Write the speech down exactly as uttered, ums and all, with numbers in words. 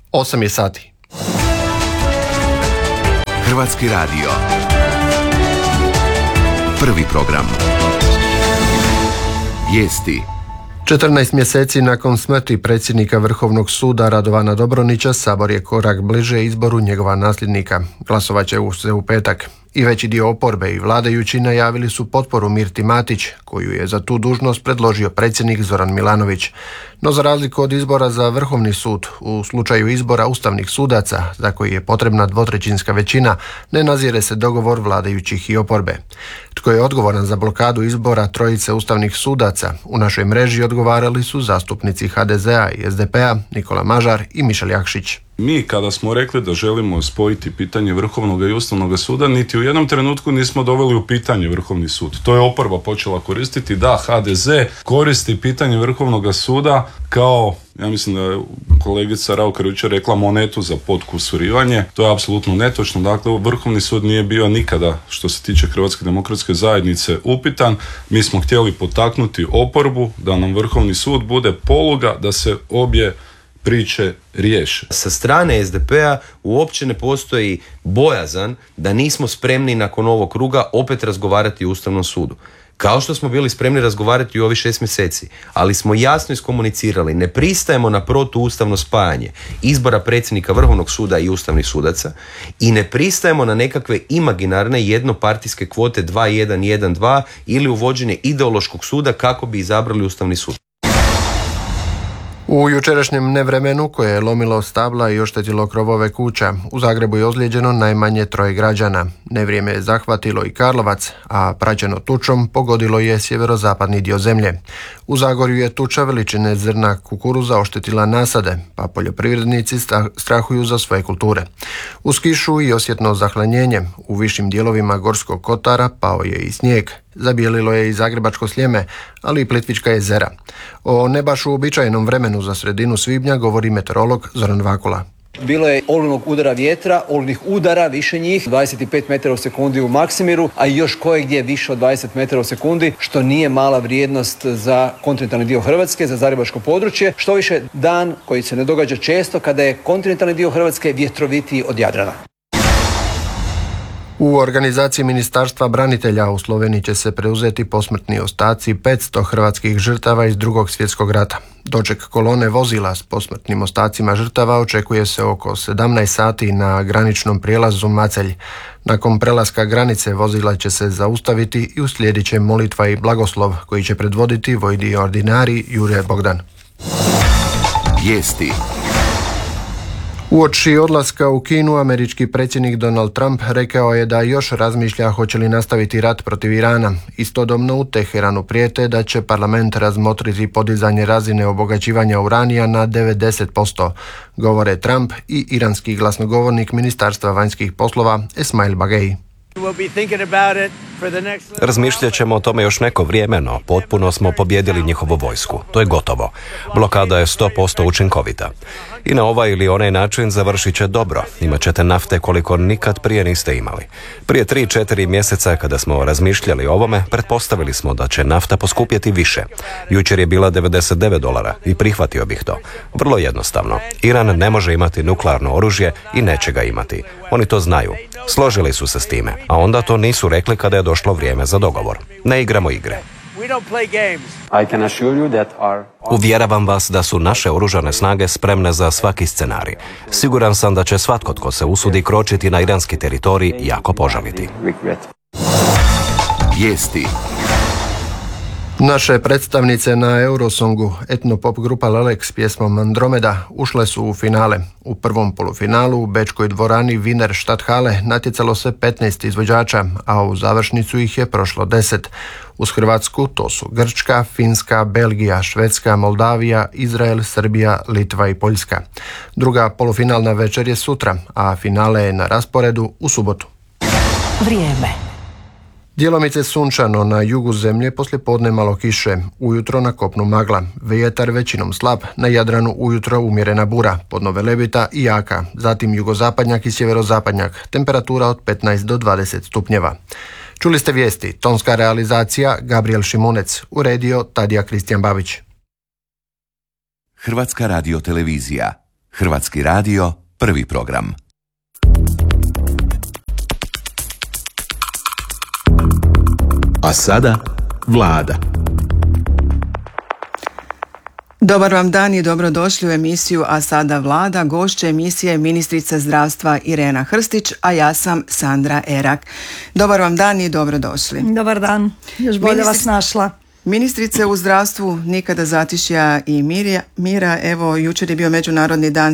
osam je sati. Hrvatski radio. Prvi program. Vijesti. četrnaest mjeseci nakon smrti predsjednika Vrhovnog suda Radovana Dobronića, Sabor je korak bliže izboru njegova nasljednika. Glasovat će se u petak. I veći dio oporbe i vladajući najavili su potporu Mirti Matić, koju je za tu dužnost predložio predsjednik Zoran Milanović. No za razliku od izbora za Vrhovni sud, u slučaju izbora ustavnih sudaca, za koji je potrebna dvotrećinska većina, ne nazire se dogovor vladajućih i oporbe. Tko je odgovoran za blokadu izbora trojice ustavnih sudaca? U našoj mreži odgovarali su zastupnici ha de zea i es de pe a Nikola Mažar i Mišel Jakšić. Mi kada smo rekli da želimo spojiti pitanje Vrhovnog i Ustavnog suda, niti u jednom trenutku nismo doveli u pitanje Vrhovni sud. To je oporba počela koristiti. Da, ha de ze koristi pitanje Vrhovnog suda kao, ja mislim da je kolegica Raukar jučer rekla, monetu za potkusurivanje. To je apsolutno netočno. Dakle, Vrhovni sud nije bio nikada, što se tiče Hrvatske demokratske zajednice, upitan. Mi smo htjeli potaknuti oporbu da nam Vrhovni sud bude poluga da se obje priče riješe. Sa strane es de pe a uopće ne postoji bojazan da nismo spremni nakon ovog kruga opet razgovarati o Ustavnom sudu. Kao što smo bili spremni razgovarati u ovih šest mjeseci, ali smo jasno iskomunicirali, ne pristajemo na protuustavno spajanje izbora predsjednika Vrhovnog suda i ustavnih sudaca i ne pristajemo na nekakve imaginarne jednopartijske kvote dva jedan jedan dva ili uvođenje ideološkog suda kako bi izabrali Ustavni sud. U jučerašnjem nevremenu koje je lomilo stabla i oštetilo krovove kuća, u Zagrebu je ozlijeđeno najmanje troje građana. Nevrijeme je zahvatilo i Karlovac, a praćeno tučom pogodilo je sjeverozapadni dio zemlje. U Zagorju je tuča veličine zrna kukuruza oštetila nasade, pa poljoprivrednici strahuju za svoje kulture. Uz kišu i osjetno zahlanjenje, u višim dijelovima Gorskog kotara pao je i snijeg. Zabijelilo je i Zagrebačko Sljeme, ali i Plitvička jezera. O ne baš uobičajenom vremenu za sredinu svibnja govori meteorolog Zoran Vakula. Bilo je olujnog udara vjetra, olujnih udara, više njih, dvadeset pet metara u sekundi u Maksimiru, a i još kojegdje više od dvadeset metara u sekundi, što nije mala vrijednost za kontinentalni dio Hrvatske, za zagrebačko područje. Što više, dan koji se ne događa često kada je kontinentalni dio Hrvatske vjetrovitiji od Jadrana. U organizaciji Ministarstva branitelja u Sloveniji će se preuzeti posmrtni ostaci petsto hrvatskih žrtava iz Drugog svjetskog rata. Doček kolone vozila s posmrtnim ostacima žrtava očekuje se oko sedamnaest sati na graničnom prijelazu Macelj. Nakon prelaska granice vozila će se zaustaviti i uslijedit će molitva i blagoslov koji će predvoditi vojni ordinari Jure Bogdan. Vijesti. Uoči odlaska u Kinu, američki predsjednik Donald Trump rekao je da još razmišlja hoće li nastaviti rat protiv Irana. Istodobno u Teheranu prijete da će parlament razmotriti podizanje razine obogaćivanja uranija na devedeset posto, govore Trump i iranski glasnogovornik Ministarstva vanjskih poslova Esmail Bagei. Razmišljat ćemo o tome još neko vrijeme, no potpuno smo pobjedili njihovu vojsku. To je gotovo. Blokada je sto posto učinkovita. I na ovaj ili onaj način završit će dobro. Imat ćete nafte koliko nikad prije niste imali. Prije tri četiri mjeseca kada smo razmišljali o ovome, pretpostavili smo da će nafta poskupjeti više. Jučer je bila devedeset devet dolara i prihvatio bih to. Vrlo jednostavno. Iran ne može imati nuklearno oružje i neće ga imati. Oni to znaju. Složili su se s time, a onda to nisu rekli kada je došlo vrijeme za dogovor. Ne igramo igre. Uvjeravam vas da su naše oružane snage spremne za svaki scenarij. Siguran sam da će svatko tko se usudi kročiti na iranski teritorij jako požaliti. Vijesti. Naše predstavnice na Eurosongu, etnopop grupa Lelek s pjesmom Andromeda, ušle su u finale. U prvom polufinalu u bečkoj dvorani Wiener Stadthalle natjecalo se petnaest izvođača, a u završnicu ih je prošlo deset. Uz Hrvatsku to su Grčka, Finska, Belgija, Švedska, Moldavija, Izrael, Srbija, Litva i Poljska. Druga polufinalna večer je sutra, a finale je na rasporedu u subotu. Vrijeme. Djelomice sunčano, na jugu zemlje poslijepodne malo kiše, ujutro na kopnu magla, vjetar većinom slab, na Jadranu ujutro umjerena bura, podno velebita i jaka, zatim jugozapadnjak i sjeverozapadnjak, temperatura od petnaest do dvadeset stupnjeva. Čuli ste vijesti, tonska realizacija Gabriel Šimunec, uredio Tadija Kristijan Babić. Hrvatska radiotelevizija. Hrvatski radio, prvi program. A sada Vlada. Dobar vam dan i dobrodošli u emisiju A sada Vlada. Gošća emisije je ministrica zdravstva Irena Hrstić, a ja sam Sandra Erak. Dobar vam dan i dobrodošli. Dobar dan, još bolje vas našla. Ministrice u zdravstvu nikada zatišja i mirja, mira. Evo, jučer je bio Međunarodni dan